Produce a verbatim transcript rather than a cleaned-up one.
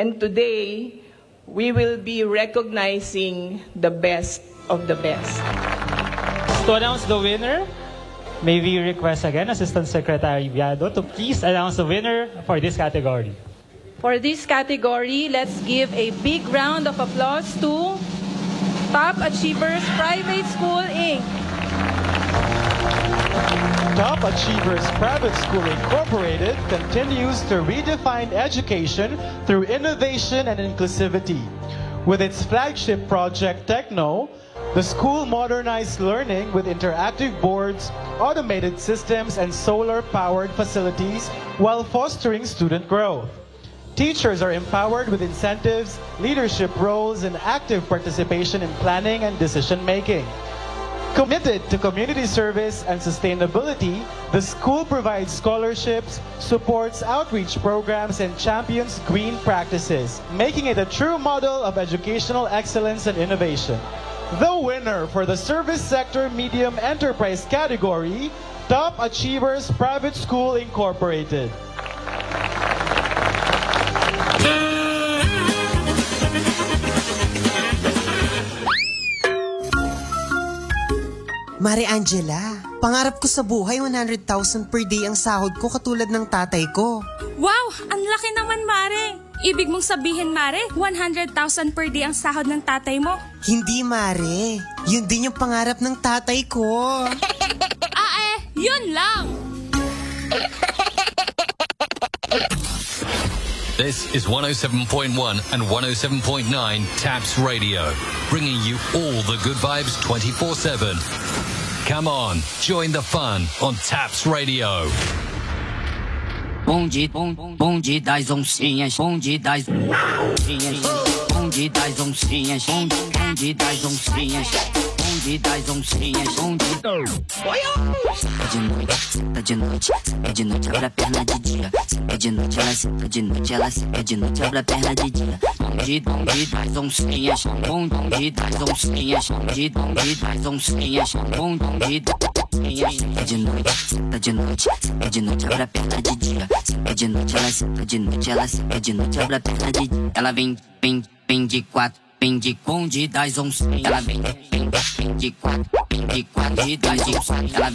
And today, we will be recognizing the best of the best. To announce the winner, may we request again Assistant Secretary Viado to please announce the winner for this category. For this category, let's give a big round of applause to Top Achievers Private School, Incorporated. Top Achievers Private School Incorporated continues to redefine education through innovation and inclusivity. With its flagship project Techno, the school modernized learning with interactive boards, automated systems, and solar-powered facilities while fostering student growth. Teachers are empowered with incentives, leadership roles, and active participation in planning and decision-making. Committed to community service and sustainability, the school provides scholarships, supports outreach programs, and champions green practices, making it a true model of educational excellence and innovation. The winner for the Service Sector Medium Enterprise category, Top Achievers Private School Incorporated. Mare Angela, pangarap ko sa buhay one hundred thousand per day ang sahod ko katulad ng tatay ko. Wow! Ang laki naman, Mare! Ibig mong sabihin, Mare, one hundred thousand per day ang sahod ng tatay mo? Hindi, Mare. Yun din yung pangarap ng tatay ko. Ah eh, yun lang! This is one oh seven point one and one oh seven point nine Taps Radio, bringing you all the good vibes twenty-four seven. Come on, join the fun on Taps Radio. Bonde, bom, bonde das oncinhas, bonde das oncinhas, bonde das oncinhas, bonde, bonde das oncinhas, bonde das oncinhas, bonde. Tá de noite, tá de noite, é de noite, abre a perna de dia. É de noite, ela senta de noite, ela senta de noite, abre a perna de dia. Bonde, bonde das oncinhas, bonde, bonde das oncinhas, bonde, bonde das oncinhas, bonde, bonde. É de noite, tá de noite, é de noite, abre a perna de dia. É de noite, ela senta de noite, ela senta de noite, abre a perna de dia. Ela vem, vem, vem de quatro, vem de bonde das oncinhas. Ela vem, vem, vem de quatro, vem de quatro das oncinhas. Ela